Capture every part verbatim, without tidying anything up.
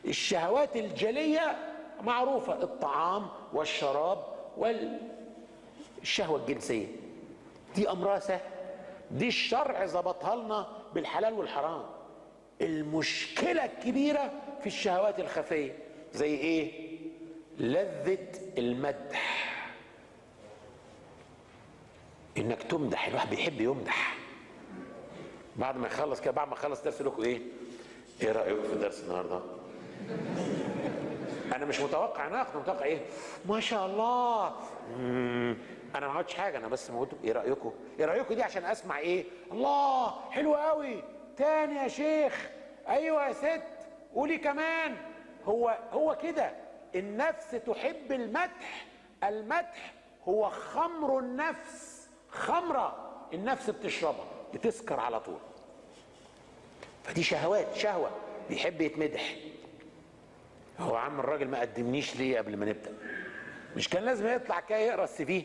الشهوات الجلية معروفة، الطعام والشراب والشهوة الجنسية، دي أمرها سهل، دي الشرع ظبطها لنا بالحلال والحرام. المشكلة الكبيرة في الشهوات الخفية، زي ايه؟ لذة المدح، انك تمدح. الواحد بيحب يمدح. بعد ما يخلص كده، بعد ما يخلص درس لكم ايه؟ ايه رأيكم في الدرس النهارده؟ انا مش متوقع نقد، متوقع ايه؟ ما شاء الله. مم. انا ما عملتش حاجه، انا بس موجود. ايه رايكم؟ ايه رايكم دي عشان اسمع ايه؟ الله حلو قوي، تاني يا شيخ، ايوه يا ست، قولي كمان. هو هو كده. النفس تحب المدح. المدح هو خمر النفس، خمره النفس بتشربها بتسكر على طول. فدي شهوات، شهوه بيحب يتمدح. هو عم الراجل ما قدمنيش ليه قبل ما نبدا؟ مش كان لازم يطلع كده يقرا السي في؟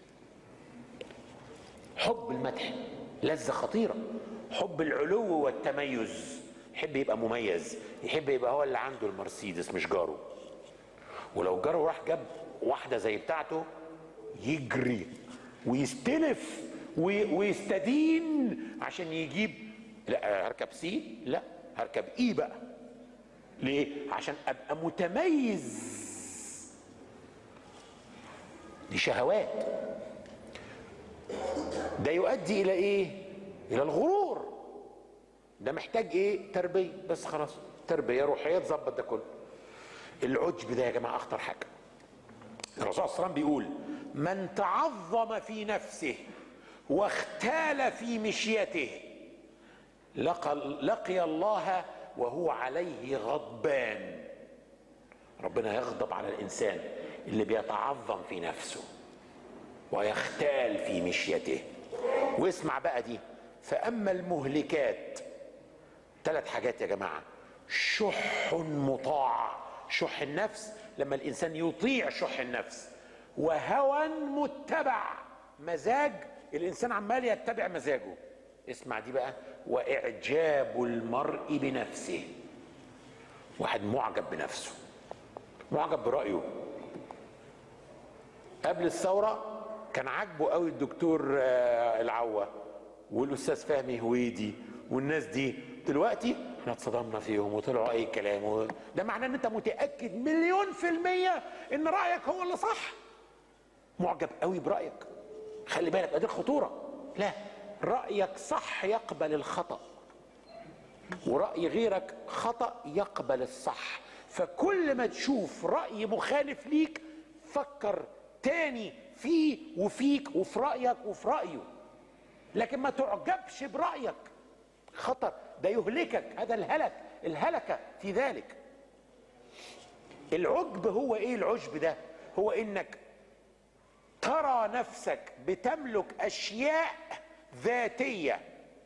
حب المدح لذة خطيرة. حب العلو والتميز، يحب يبقى مميز، يحب يبقى هو اللي عنده المرسيدس مش جاره. ولو جاره راح جاب واحدة زي بتاعته يجري ويستلف ويستدين عشان يجيب. لا هركب سي، لا هركب اي بقى. ليه؟ عشان ابقى متميز. دي شهوات. ده يؤدي الى ايه؟ الى الغرور. ده محتاج ايه؟ تربيه. بس خلاص، تربيه روحيه تظبط ده كله. العجب ده يا جماعه اخطر حاجه. الرسول صلى الله عليه وسلم بيقول: من تعظم في نفسه واختال في مشيته لقى, لقي الله وهو عليه غضبان. ربنا يغضب على الانسان اللي بيتعظم في نفسه ويختال في مشيته. واسمع بقى دي: فأما المهلكات، ثلاث حاجات يا جماعة: شح مطاع، شح النفس لما الإنسان يطيع شح النفس، وهوى متبع، مزاج الإنسان عمال يتبع مزاجه. اسمع دي بقى: وإعجاب المرء بنفسه، واحد معجب بنفسه، معجب برأيه. قبل الثورة كان عاجبه قوي الدكتور العوة والاستاذ فهمي هويدي والناس دي. دلوقتي احنا اتصدمنا فيهم وطلعوا اي كلام. ده معناه ان انت متاكد مليون في الميه ان رايك هو اللي صح. معجب قوي برايك، خلي بالك ادي الخطوره. لا، رايك صح يقبل الخطا، وراي غيرك خطا يقبل الصح. فكل ما تشوف راي مخالف ليك فكر تاني فيه وفيك وفي رايك وفي رايه، لكن ما تعجبش برايك. خطر، ده يهلكك. هذا الهلك، الهلكه في ذلك. العجب هو ايه؟ العجب ده هو انك ترى نفسك بتملك اشياء ذاتيه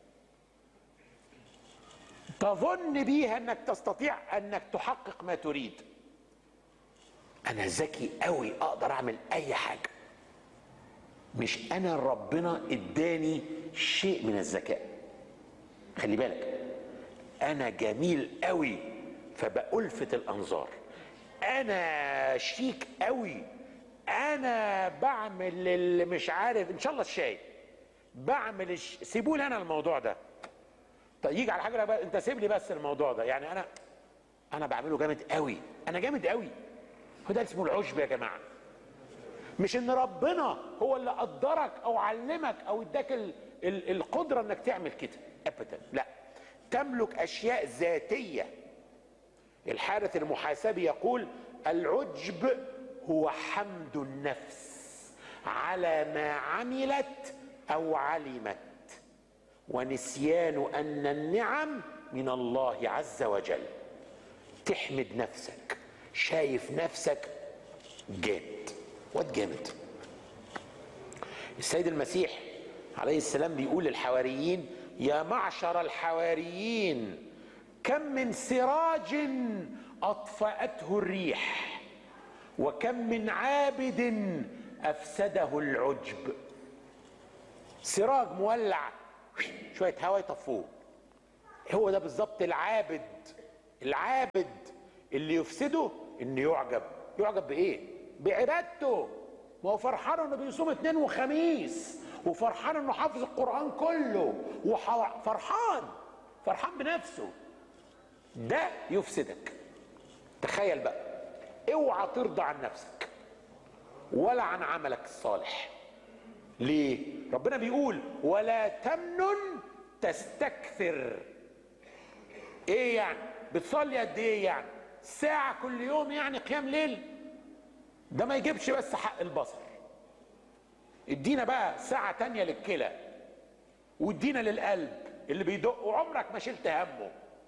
تظن بيها انك تستطيع انك تحقق ما تريد. انا ذكي قوي، اقدر اعمل اي حاجه. مش انا، ربنا اداني شيء من الذكاء. خلي بالك، انا جميل قوي فبألفت الانظار. انا شيك قوي، انا بعمل اللي مش عارف ان شاء الله الشاي، بعمل الش... سيبولي انا الموضوع ده. طيب يجي على حاجه بقى، انت سيب لي بس الموضوع ده. يعني انا انا بعمله جامد قوي، انا جامد قوي. هو ده اسمه العجب يا جماعه. مش ان ربنا هو اللي قدرك او علمك او اداك ال... ال... القدره انك تعمل كده ابدا. لا، تملك اشياء ذاتيه. الحارث المحاسبي يقول: العجب هو حمد النفس على ما عملت او علمت، ونسيان ان النعم من الله عز وجل. تحمد نفسك، شايف نفسك جامد، واد جامد. السيد المسيح عليه السلام بيقول للحواريين: يا معشر الحواريين، كم من سراج اطفأته الريح، وكم من عابد افسده العجب. سراج مولع، شويه هواء يطفوه. هو ده بالظبط العابد. العابد اللي يفسده انه يعجب. يعجب بايه؟ بعبادته. ما هو فرحان انه بيصوم اثنين وخميس، وفرحان انه حافظ القرآن كله، وفرحان فرحان بنفسه. ده يفسدك. تخيل بقى، اوعى ترضى عن نفسك ولا عن عملك الصالح. ليه؟ ربنا بيقول ولا تمنن تستكثر. ايه يعني؟ بتصلي قد ايه يعني؟ ساعة كل يوم يعني قيام ليل؟ ده ما يجيبش بس حق البصر. ادينا بقى ساعة تانية للكلى، وادينا للقلب اللي بيدق وعمرك ما شلت همه.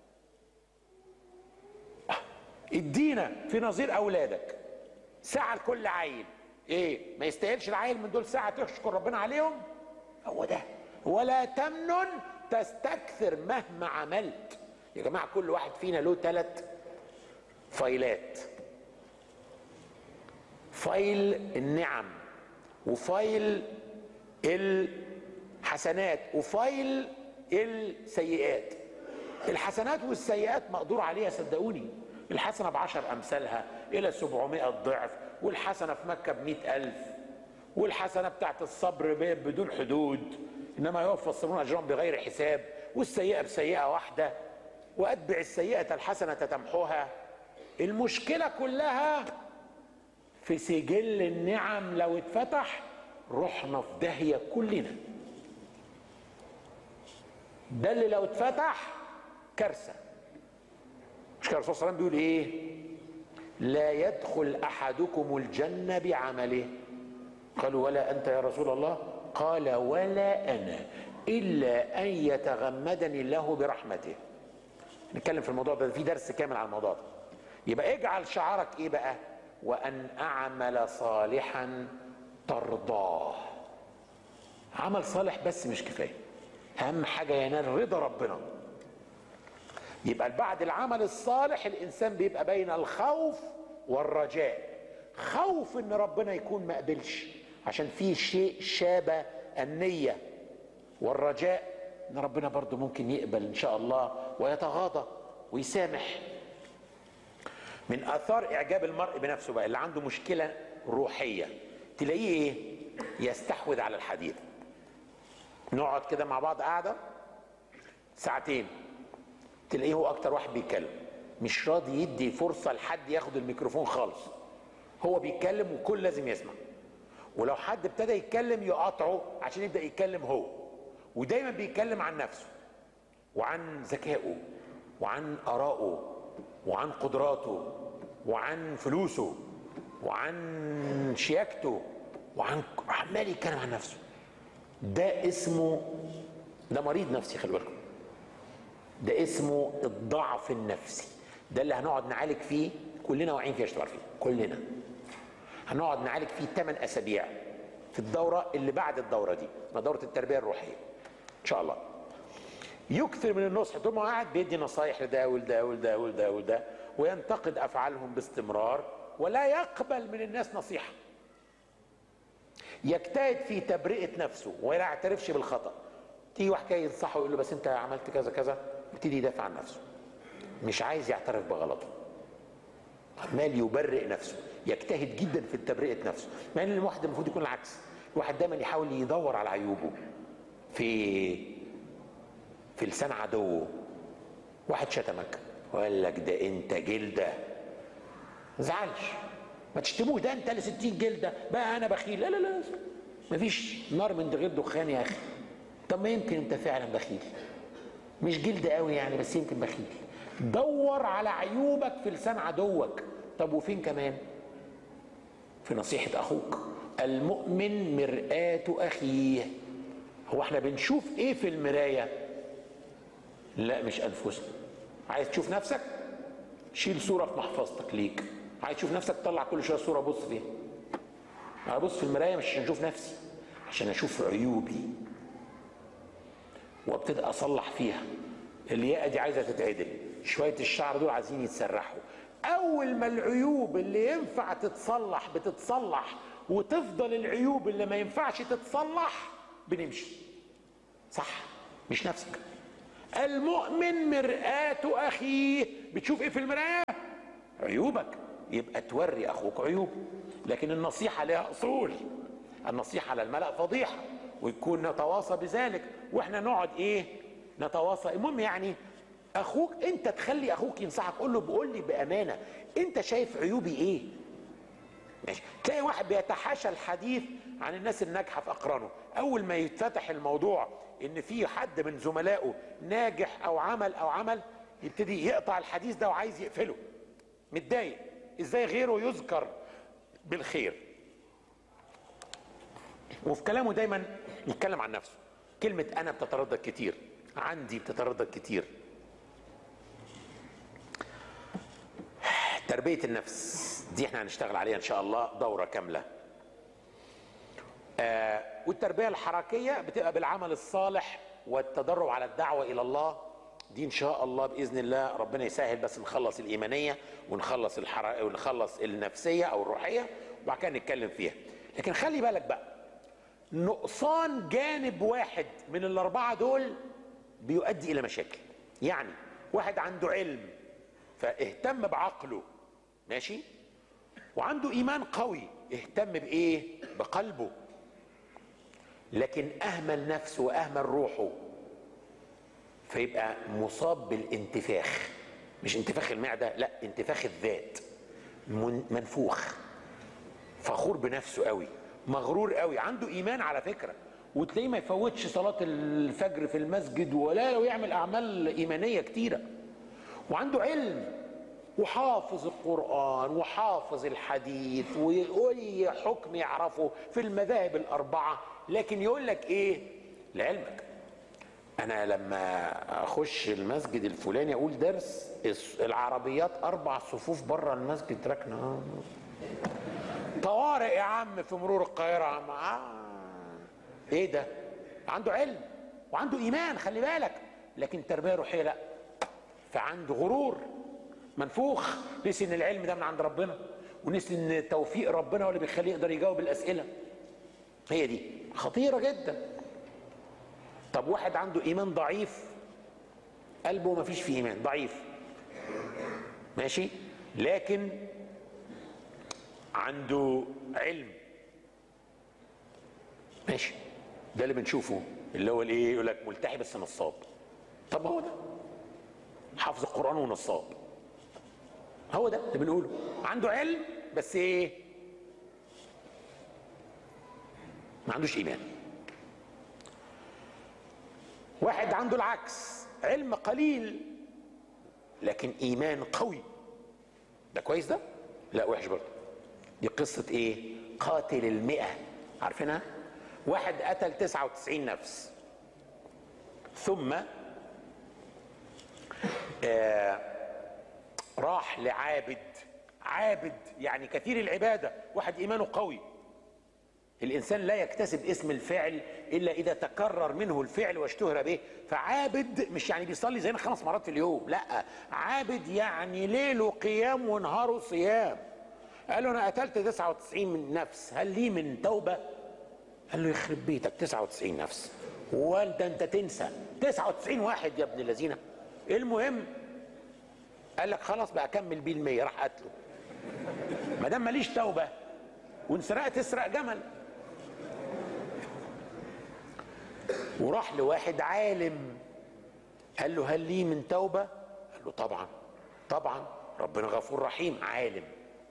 ادينا في نظير اولادك ساعة لكل عيل. ايه ما يستاهلش العيل من دول ساعة تشكر ربنا عليهم؟ هو ده. ولا تمنن تستكثر مهما عملت. يا جماعة كل واحد فينا له ثلاث فايلات: فايل النعم، وفايل الحسنات، وفايل السيئات. الحسنات والسيئات مقدور عليها صدقوني. الحسنة بعشر أمثالها إلى سبعمائة ضعف، والحسنة في مكة بمئة ألف، والحسنة بتاعت الصبر بدون حدود، إنما يوفى الصابرون أجرهم بغير حساب، والسيئة بسيئة واحدة، وأتبع السيئة الحسنة تمحوها. المشكلة كلها في سجل النعم. لو اتفتح رحنا في داهية كلنا. ده اللي لو اتفتح كارثة. مش كان الرسول صلى الله عليه وسلم بيقول ايه؟ لا يدخل احدكم الجنة بعمله. قالوا ولا انت يا رسول الله؟ قال ولا انا الا ان يتغمدني الله برحمته. نتكلم في الموضوع ده، في درس كامل على الموضوع ده. يبقى اجعل شعارك ايه بقى؟ وان اعمل صالحا ترضاه. عمل صالح بس مش كفايه، اهم حاجه ينال رضا ربنا. يبقى بعد العمل الصالح الانسان بيبقى بين الخوف والرجاء. خوف ان ربنا يكون ما قبلش عشان في شيء شابه النيه، والرجاء ان ربنا برضو ممكن يقبل ان شاء الله ويتغاضى ويسامح. من اثار اعجاب المرء بنفسه بقى اللي عنده مشكله روحيه، تلاقيه ايه؟ يستحوذ على الحديث. نقعد كده مع بعض قاعده ساعتين، تلاقيه هو اكتر واحد بيتكلم، مش راضي يدي فرصه لحد ياخد الميكروفون خالص. هو بيتكلم وكل لازم يسمع، ولو حد ابتدى يتكلم يقاطعه عشان يبدا يتكلم هو. ودايما بيتكلم عن نفسه وعن ذكائه وعن ارائه وعن قدراته وعن فلوسه وعن شياكته، وعن عمال يتكلم عن نفسه. ده اسمه، ده مريض نفسي، خلي بالكم. ده اسمه الضعف النفسي. ده اللي هنقعد نعالج فيه، كلنا واعيين فيه، اشتغل فيه كلنا. هنقعد نعالج فيه ثمان اسابيع في الدوره اللي بعد الدوره دي، ما دوره التربيه الروحيه ان شاء الله. يكثر من النصح، طول ما هو قاعد بيدي نصايح لده ولده ولده ولده ولده، وينتقد افعالهم باستمرار، ولا يقبل من الناس نصيحه. يجتهد في تبرئه نفسه ولا يعترفش بالخطا. تيجي واحد جاي ينصحه يقول له بس انت عملت كذا كذا، يبتدي يدافع عن نفسه، مش عايز يعترف بغلطه، عمال يبرئ نفسه. يجتهد جدا في تبرئه نفسه، مع ان الواحد المفروض يكون العكس. الواحد دايما يحاول يدور على عيوبه في في لسان عدوه. واحد شتمك وقال لك ده انت جلده، ما تزعلش، ما تشتموش، ده انت اللي ستين جلده بقى انا بخيل. لا لا لا، مفيش نار من غير دخان يا اخي. طب ما يمكن انت فعلا بخيل، مش جلد قوي يعني، بس يمكن بخيل. دور على عيوبك في لسان عدوك. طب وفين كمان؟ في نصيحة اخوك. المؤمن مرآة اخيه. هو احنا بنشوف ايه في المراية؟ لا مش انفسنا. عايز تشوف نفسك؟ شيل صورة في محفظتك ليك. عايز تشوف نفسك؟ طلع كل شوية صورة بص فيها. انا بص في المراية مش عشان اشوف نفسي، عشان اشوف عيوبي وابتدي اصلح فيها. الياقه دي عايزه تتعدل، شويه الشعر دول عايزين يتسرحوا. اول ما العيوب اللي ينفع تتصلح بتتصلح، وتفضل العيوب اللي ما ينفعش تتصلح بنمشي. صح؟ مش نفسك. المؤمن مرآة اخيه. بتشوف ايه في المرايه؟ عيوبك، يبقى توري اخوك عيوب. لكن النصيحة لها اصول، النصيحة على الملأ فضيحة، ويكون نتواصى بذلك، واحنا نقعد ايه نتواصى. المهم يعني اخوك انت تخلي اخوك ينصحك، قول له بقول لي بامانه انت شايف عيوبي ايه. ماشي. تلاقي واحد بيتحاشى الحديث عن الناس الناجحه في اقرانه، اول ما يتفتح الموضوع ان في حد من زملائه ناجح او عمل او عمل يبتدي يقطع الحديث ده وعايز يقفله، متضايق ازاي غيره يذكر بالخير. وفي كلامه دايما يتكلم عن نفسه، كلمه انا بتتردد كتير، عندي بتتردد كتير. تربية النفس دي احنا هنشتغل عليها ان شاء الله دورة كاملة. آه والتربية الحركية بتبقى بالعمل الصالح والتدرب على الدعوة الى الله، دي ان شاء الله باذن الله ربنا يسهل، بس نخلص الايمانية ونخلص الحركة ونخلص النفسية او الروحية وبعد كده نتكلم فيها. لكن خلي بالك بقى، نقصان جانب واحد من الاربعة دول بيؤدي الى مشاكل. يعني واحد عنده علم فاهتم بعقله، ماشي، وعنده ايمان قوي اهتم بايه؟ بقلبه، لكن اهمل نفسه واهمل روحه فيبقى مصاب بالانتفاخ. مش انتفاخ المعده، لا، انتفاخ الذات، منفوخ، فخور بنفسه قوي، مغرور قوي، عنده ايمان على فكره، وتلاقيه ما يفوتش صلاه الفجر في المسجد ولا لو يعمل اعمال ايمانيه كتيره، وعنده علم وحافظ القرآن وحافظ الحديث وأي حكم يعرفه في المذاهب الأربعة، لكن يقول لك إيه؟ لعلمك أنا لما أخش المسجد الفلاني أقول درس، العربيات أربع صفوف بره المسجد ركنة، طوارئ يا عم في مرور القاهرة. آه. إيه ده؟ عنده علم وعنده إيمان، خلي بالك، لكن تربية روحية لأ، فعنده غرور منفوخ، نسي ان العلم ده من عند ربنا، ونسي ان توفيق ربنا هو اللي بيخليه يقدر يجاوب الاسئله. هي دي خطيره جدا. طب واحد عنده ايمان ضعيف، قلبه ما فيش فيه ايمان، ضعيف، ماشي، لكن عنده علم، ماشي، ده اللي بنشوفه اللي هو الايه، يقول لك ملتحي بس نصاب. طب هو ده حافظ القران ونصاب، هو ده اللي بنقوله، عنده علم بس ايه؟ ما عندوش ايمان. واحد عنده العكس، علم قليل لكن ايمان قوي، ده كويس ده؟ لا وحش برضه. دي قصة ايه؟ قاتل المئة، عارفينها؟ واحد قتل تسعة وتسعين نفس ثم آه راح لعابد، عابد يعني كثير العبادة، واحد إيمانه قوي. الإنسان لا يكتسب اسم الفعل إلا إذا تكرر منه الفعل واشتهر به، فعابد مش يعني بيصلي زينا خمس مرات في اليوم، لا، عابد يعني ليله قيام ونهاره صيام. قال له أنا قتلت تسعة وتسعين من نفس، هل لي من توبة؟ قال له يخرب بيتك، تسعة وتسعين نفس والده أنت تنسى تسعة وتسعين واحد يا ابن الذين. المهم قال لك خلاص بقى كمل بيه المية، راح قتله، ما دام ماليش توبه وان سرقت تسرق جمل. وراح لواحد عالم قال له هل لي من توبه؟ قال له طبعا طبعا ربنا غفور رحيم. عالم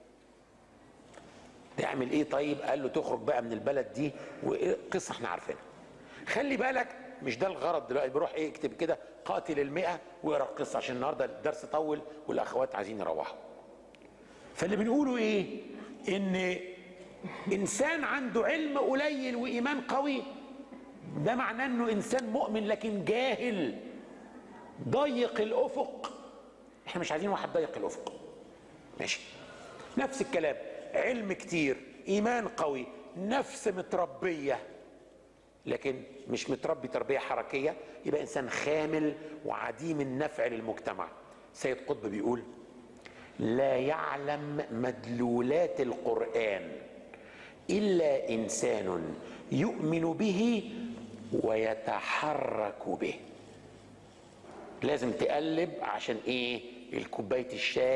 تعمل ايه طيب؟ قال له تخرج بقى من البلد دي، وقصه احنا عارفينها. خلي بالك مش ده الغرض دلوقتي، بروح ايه اكتب كده قاتل المئة واقرا القصه عشان النهارده الدرس طول والاخوات عايزين يروحوا. فاللي بنقوله ايه؟ ان انسان عنده علم قليل وايمان قوي، ده معناه انه انسان مؤمن لكن جاهل ضيق الافق. احنا مش عايزين واحد ضيق الافق، ماشي. نفس الكلام، علم كتير، ايمان قوي، نفس متربيه لكن مش متربي تربيه حركيه، يبقى انسان خامل وعديم النفع للمجتمع. سيد قطب بيقول لا يعلم مدلولات القرآن إلا إنسان يؤمن به ويتحرك به. لازم تقلب عشان ايه؟ الكوباية الشاي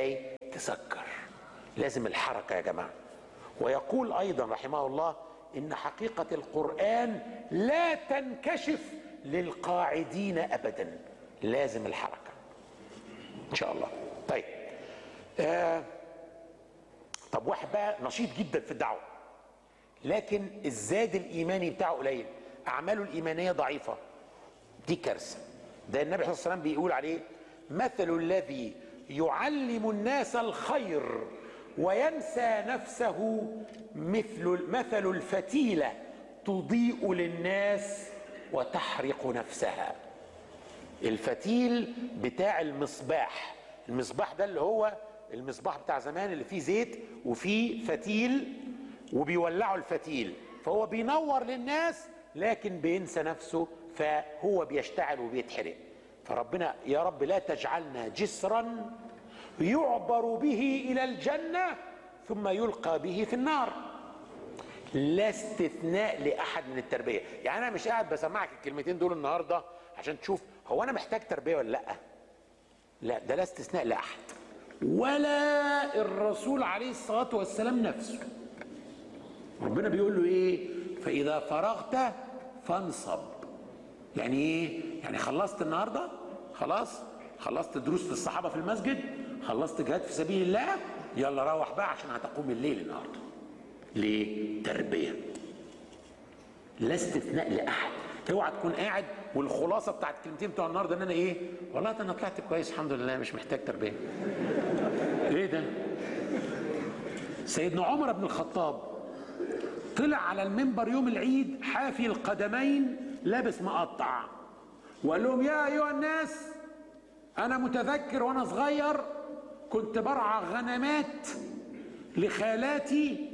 تسكر. لازم الحركة يا جماعة. ويقول أيضا رحمه الله إن حقيقة القرآن لا تنكشف للقاعدين أبدا، لازم الحركة إن شاء الله. طيب آه طب واحد بقى نشيط جدا في الدعوة لكن الزاد الإيماني بتاعه قليل، أعماله الإيمانية ضعيفة، دي كارثة. ده النبي صلى الله عليه وسلم بيقول عليه مثل الذي يعلم الناس الخير وينسى نفسه مثل مثل الفتيلة تضيء للناس وتحرق نفسها. الفتيل بتاع المصباح، المصباح ده اللي هو المصباح بتاع زمان اللي فيه زيت وفيه فتيل وبيولعوا الفتيل، فهو بينور للناس لكن بينسى نفسه فهو بيشتعل وبيتحرق. فربنا يا رب لا تجعلنا جسرا يعبر به إلى الجنة ثم يلقى به في النار. لا استثناء لأحد من التربية. يعني أنا مش قاعد بسمعك الكلمتين دول النهاردة عشان تشوف هو أنا محتاج تربية ولا لأ. لا، ده لا استثناء لأحد، ولا الرسول عليه الصلاة والسلام نفسه. ربنا بيقول له إيه؟ فإذا فرغت فانصب. يعني إيه؟ يعني خلصت النهاردة، خلاص خلصت دروس للصحابة في المسجد، خلصت جهاد في سبيل الله، يلا روح بقى عشان هتقوم الليل النهارده. ليه؟ تربية. لا استثناء لأحد. اوعى تكون قاعد والخلاصة بتاعت الكلمتين بتوع النهارده ان انا ايه؟ والله ده انا طلعت كويس الحمد لله مش محتاج تربية. ايه ده؟ سيدنا عمر بن الخطاب طلع على المنبر يوم العيد حافي القدمين لابس مقطع وقال لهم يا ايها الناس انا متذكر وانا صغير كنت برعى غنمات لخالاتي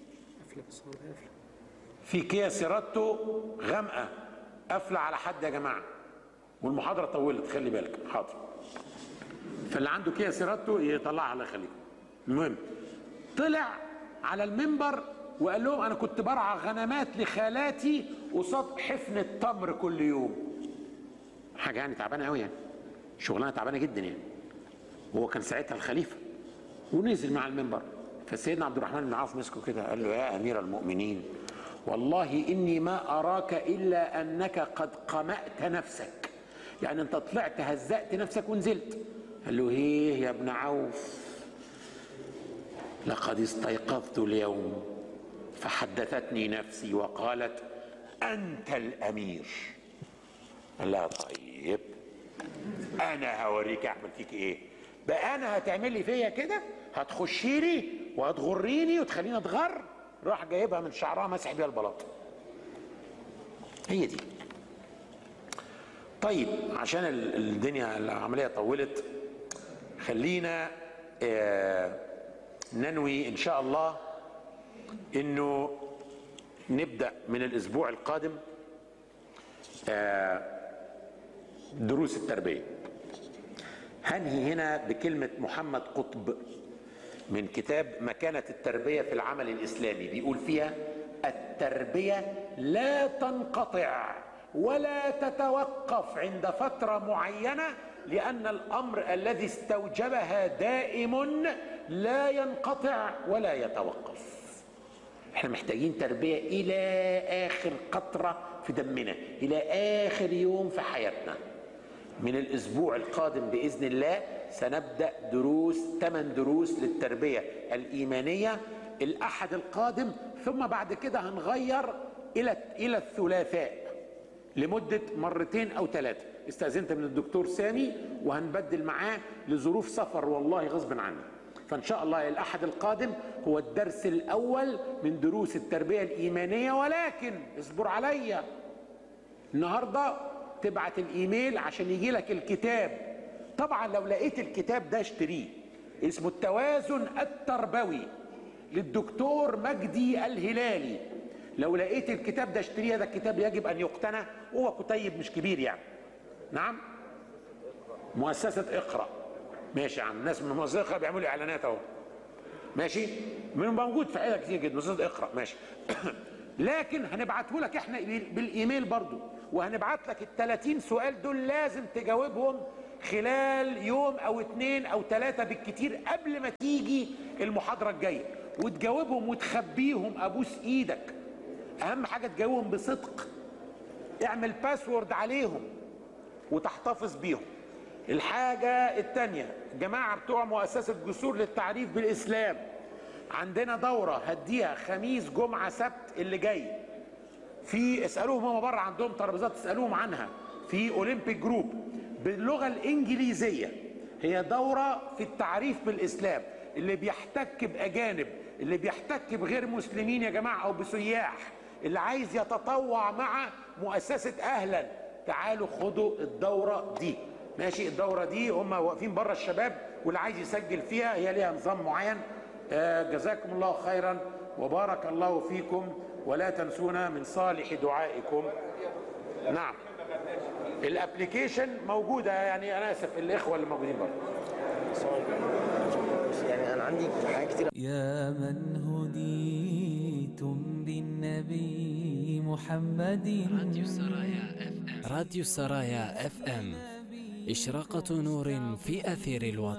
في كيا سيراتو غامقه قافله على حد يا جماعه، والمحاضره طولت خلي بالك. حاضر. فاللي عنده كيا سيراتو يطلعها على خليكم. المهم طلع على المنبر وقال لهم انا كنت برعى غنمات لخالاتي قصاد حفنه تمر كل يوم. حاجه يعني تعبانه قوي، يعني شغلانه تعبانه جدا يعني. وهو كان ساعتها الخليفه ونزل مع المنبر. فسيدنا عبد الرحمن بن عوف مسكه كده قال له يا امير المؤمنين والله اني ما اراك الا انك قد قمأت نفسك، يعني انت طلعت هزأت نفسك ونزلت. قال له ايه يا ابن عوف؟ لقد استيقظت اليوم فحدثتني نفسي وقالت انت الامير. قال لها طيب انا هوريك اعمل فيك ايه بقى. انا هتعمل لي فيا كده؟ هتخشي لي وهتغريني وتخليني اتغر؟ راح جايبها من شعرها مسح بيها البلاط. هي دي. طيب عشان الدنيا العمليه طولت خلينا آه ننوي ان شاء الله انه نبدا من الاسبوع القادم آه دروس التربيه. هنهي هنا بكلمه محمد قطب من كتاب مكانة التربية في العمل الإسلامي، بيقول فيها التربية لا تنقطع ولا تتوقف عند فترة معينة لأن الأمر الذي استوجبها دائم لا ينقطع ولا يتوقف. احنا محتاجين تربية إلى آخر قطرة في دمنا، إلى آخر يوم في حياتنا. من الأسبوع القادم بإذن الله سنبدأ دروس ثمان دروس للتربية الإيمانية الأحد القادم، ثم بعد كده هنغير إلى إلى الثلاثاء لمدة مرتين أو ثلاثة. استأذنت من الدكتور سامي وهنبدل معاه لظروف سفر والله غصب عني. فإن شاء الله الأحد القادم هو الدرس الأول من دروس التربية الإيمانية، ولكن اصبر عليا النهارده تبعت الإيميل عشان يجي لك الكتاب. طبعا لو لقيت الكتاب ده اشتريه، اسمه التوازن التربوي للدكتور مجدي الهلالي. لو لقيت الكتاب ده اشتريه، ده الكتاب يجب ان يقتنى، وهو كتيب مش كبير يعني. نعم، مؤسسة اقرأ. ماشي يا عم، الناس من مؤسسة اقرأ بيعملوا اعلانات اهو. ماشي، من موجود في حاجات كتير جدا مؤسسة اقرأ. ماشي. لكن هنبعته لك احنا بالايميل برضو، وهنبعت لك ال ثلاثين سؤال دول لازم تجاوبهم خلال يوم او اتنين او تلاتة بالكتير قبل ما تيجي المحاضرة الجاية، وتجاوبهم وتخبيهم ابوس ايدك. اهم حاجة تجاوبهم بصدق، اعمل باسورد عليهم وتحتفظ بيهم. الحاجة التانية، جماعة بتوع مؤسسة جسور للتعريف بالإسلام، عندنا دورة هديها خميس جمعة سبت اللي جاي، في اسألوهم هم بره عندهم ترابيزات تسألوهم عنها، في أولمبيك جروب باللغة الإنجليزية. هي دورة في التعريف بالإسلام، اللي بيحتك بأجانب، اللي بيحتك بغير مسلمين يا جماعة أو بسياح، اللي عايز يتطوع مع مؤسسة أهلا، تعالوا خدوا الدورة دي. ماشي، الدورة دي هم واقفين بره الشباب، واللي عايز يسجل فيها هي ليها نظام معين. آه جزاكم الله خيرا وبارك الله فيكم، ولا تنسونا من صالح دعائكم. نعم، الابليكيشن موجودة، يعني أنا آسف الإخوة اللي موجودين بره. يعني أنا عندي حاجات كتير. يا من هديتم بالنبي محمد. راديو سرايا اف ام. راديو سرايا اف ام، إشراقة نور في أثير الوطن.